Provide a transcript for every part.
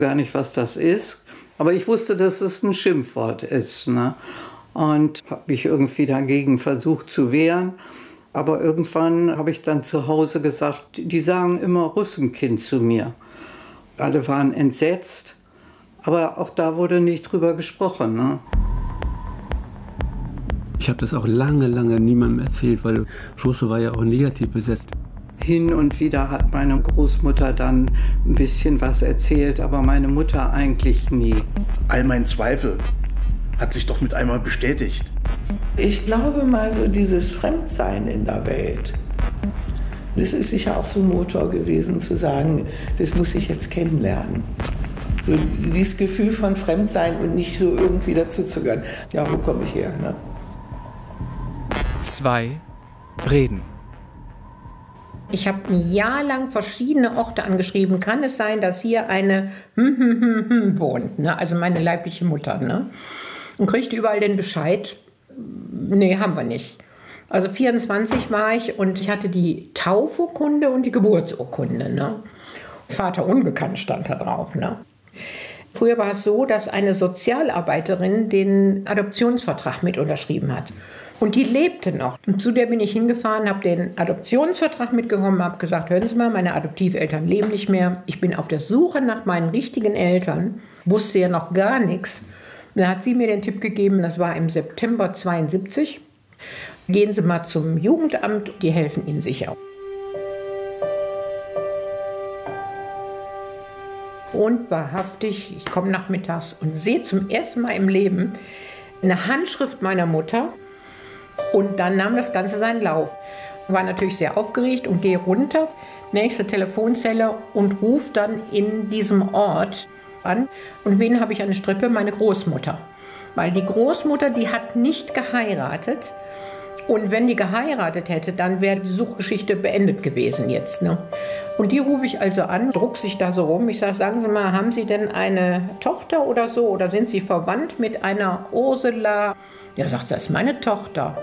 gar nicht, was das ist. Aber ich wusste, dass es ein Schimpfwort ist, ne? Und habe mich irgendwie dagegen versucht zu wehren. Aber irgendwann habe ich dann zu Hause gesagt, die sagen immer Russenkind zu mir. Alle waren entsetzt, aber auch da wurde nicht drüber gesprochen, ne? Ich habe das auch lange niemandem erzählt, weil Russe war ja auch negativ besetzt. Hin und wieder hat meine Großmutter dann ein bisschen was erzählt, aber meine Mutter eigentlich nie. All mein Zweifel hat sich doch mit einmal bestätigt. Ich glaube mal, so dieses Fremdsein in der Welt, das ist sicher auch so ein Motor gewesen, zu sagen, das muss ich jetzt kennenlernen. So dieses Gefühl von Fremdsein und nicht so irgendwie dazuzugehören. Ja, wo komme ich her? Ne? 2 Reden. Ich habe ein Jahr lang verschiedene Orte angeschrieben. Kann es sein, dass hier eine wohnt, ne? Also meine leibliche Mutter, ne? Und kriegte überall den Bescheid, nee, haben wir nicht. Also 24 war ich und ich hatte die Taufurkunde und die Geburtsurkunde, ne? Vater unbekannt stand da drauf, ne? Früher war es so, dass eine Sozialarbeiterin den Adoptionsvertrag mit unterschrieben hat. Und die lebte noch. Und zu der bin ich hingefahren, habe den Adoptionsvertrag mitgenommen, habe gesagt, hören Sie mal, meine Adoptiveltern leben nicht mehr. Ich bin auf der Suche nach meinen richtigen Eltern, wusste ja noch gar nichts. Da hat sie mir den Tipp gegeben, das war im September 72. Gehen Sie mal zum Jugendamt, die helfen Ihnen sicher. Und wahrhaftig, ich komme nachmittags und sehe zum ersten Mal im Leben eine Handschrift meiner Mutter. Und dann nahm das Ganze seinen Lauf. War natürlich sehr aufgeregt und gehe runter, nächste Telefonzelle und rufe dann in diesem Ort an. Und wen habe ich an der Strippe? Meine Großmutter. Weil die Großmutter, die hat nicht geheiratet. Und wenn die geheiratet hätte, dann wäre die Suchgeschichte beendet gewesen jetzt, ne? Und die rufe ich also an, druck sich da so rum. Ich sage, sagen Sie mal, haben Sie denn eine Tochter oder so? Oder sind Sie verwandt mit einer Ursula? Ja, sagt sie, das ist meine Tochter.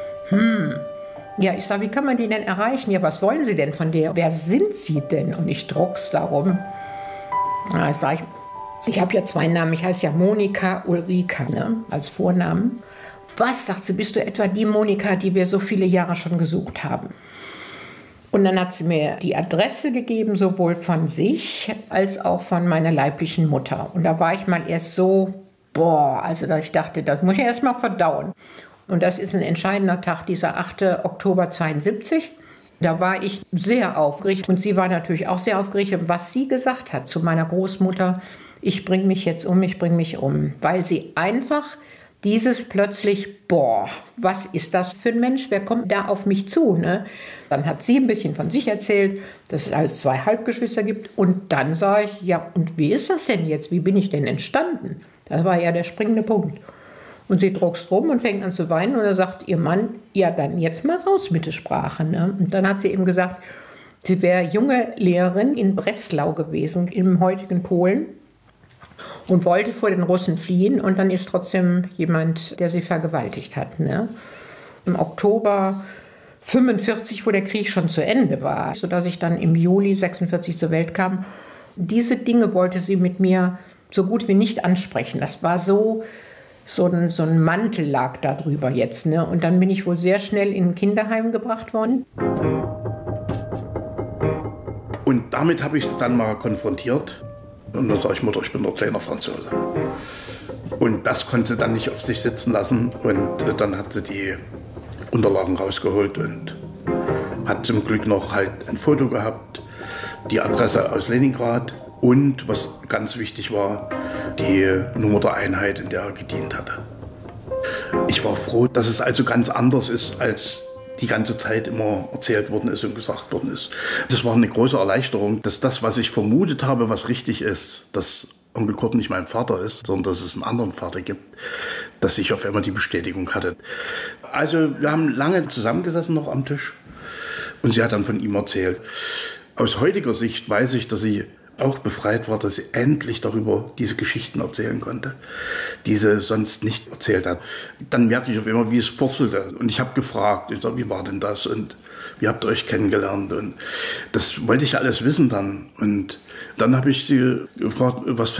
Ja, ich sage, wie kann man die denn erreichen? Ja, was wollen Sie denn von der? Wer sind Sie denn? Und ich druck's darum. Na, ich sage, ich habe ja 2 Namen. Ich heiße ja Monika Ulrika, ne, als Vornamen. Was, sagt sie, bist du etwa die Monika, die wir so viele Jahre schon gesucht haben? Und dann hat sie mir die Adresse gegeben, sowohl von sich als auch von meiner leiblichen Mutter. Und da war ich mal erst so, also dass ich dachte, das muss ich erst mal verdauen. Und das ist ein entscheidender Tag, dieser 8. Oktober 72. Da war ich sehr aufgeregt und sie war natürlich auch sehr aufgeregt. Und was sie gesagt hat zu meiner Großmutter, ich bringe mich jetzt um, ich bringe mich um. Weil sie einfach dieses plötzlich, was ist das für ein Mensch, wer kommt da auf mich zu? Ne? Dann hat sie ein bisschen von sich erzählt, dass es halt 2 Halbgeschwister gibt. Und dann sage ich, ja, und wie ist das denn jetzt? Wie bin ich denn entstanden? Das war ja der springende Punkt. Und sie druckst rum und fängt an zu weinen. Und da sagt ihr Mann, ja, dann jetzt mal raus mit der Sprache. Ne? Und dann hat sie eben gesagt, sie wäre junge Lehrerin in Breslau gewesen, im heutigen Polen. Und wollte vor den Russen fliehen. Und dann ist trotzdem jemand, der sie vergewaltigt hat. Ne? Im Oktober 45, wo der Krieg schon zu Ende war, sodass ich dann im Juli 46 zur Welt kam. Diese Dinge wollte sie mit mir so gut wie nicht ansprechen. Das war so ein Mantel lag da drüber jetzt. Ne? Und dann bin ich wohl sehr schnell in ein Kinderheim gebracht worden. Und damit habe ich es dann mal konfrontiert. Und dann sage ich, Mutter, ich bin nur kleiner Franzose. Und das konnte sie dann nicht auf sich sitzen lassen. Und dann hat sie die Unterlagen rausgeholt und hat zum Glück noch halt ein Foto gehabt, die Adresse aus Leningrad und, was ganz wichtig war, die Nummer der Einheit, in der er gedient hatte. Ich war froh, dass es also ganz anders ist, als die ganze Zeit immer erzählt worden ist und gesagt worden ist. Das war eine große Erleichterung, dass das, was ich vermutet habe, was richtig ist, dass Onkel Kurt nicht mein Vater ist, sondern dass es einen anderen Vater gibt, dass ich auf einmal die Bestätigung hatte. Also wir haben lange zusammengesessen noch am Tisch und sie hat dann von ihm erzählt. Aus heutiger Sicht weiß ich, dass sie auch befreit war, dass sie endlich darüber diese Geschichten erzählen konnte, die sie sonst nicht erzählt hat. Dann merke ich auf einmal, wie es purzelte. Und ich habe gefragt, ich sage, wie war denn das und wie habt ihr euch kennengelernt? Und das wollte ich alles wissen dann. Und dann habe ich sie gefragt, was